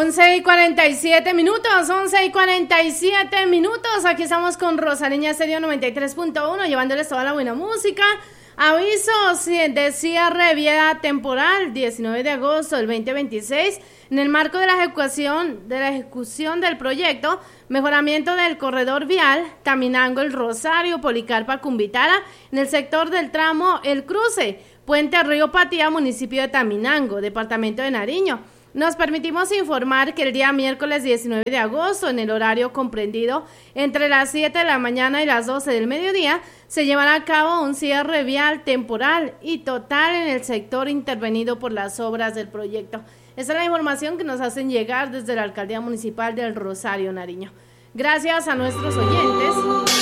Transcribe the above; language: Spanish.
11:47 minutos. Aquí estamos con Rosariña Estéreo 93.1, llevándoles toda la buena música. Avisos de cierre vía temporal, 19 de agosto del 2026, en el marco de la ejecución del proyecto Mejoramiento del Corredor Vial Taminango El Rosario, Policarpa Cumbitara, en el sector del tramo El Cruce, Puente Río Patía, municipio de Taminango, departamento de Nariño. Nos permitimos informar que el día miércoles 19 de agosto, en el horario comprendido entre las 7 de la mañana y las 12 del mediodía, se llevará a cabo un cierre vial temporal y total en el sector intervenido por las obras del proyecto. Esa es la información que nos hacen llegar desde la Alcaldía Municipal del Rosario, Nariño. Gracias a nuestros oyentes